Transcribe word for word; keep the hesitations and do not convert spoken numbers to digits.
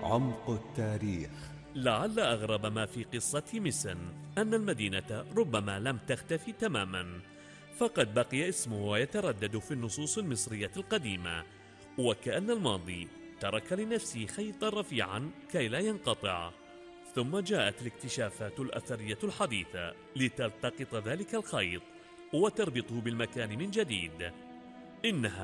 عمق التاريخ. لعل أغرب ما في قصة مسن أن المدينة ربما لم تختفي تماما، فقد بقي اسمه يتردد في النصوص المصرية القديمة، وكأن الماضي ترك لنفسه خيطا رفيعا كي لا ينقطع. ثم جاءت الاكتشافات الأثرية الحديثة لتلتقط ذلك الخيط وتربطه بالمكان من جديد. إنها